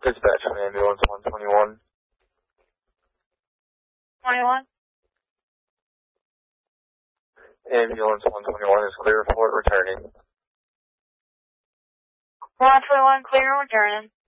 Dispatch from ambulance 121. 21? Ambulance 121 is clear for returning. 121 clear returning.